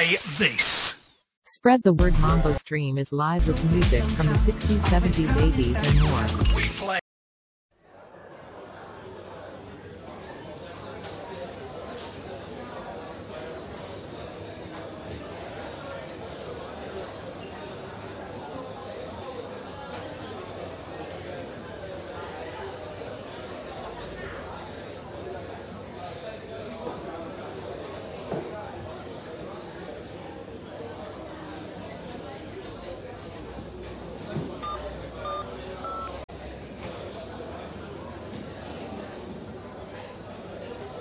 play this. Spread the word. Mambo Stream is live with music from the 60s, 70s, 80s, and more. We play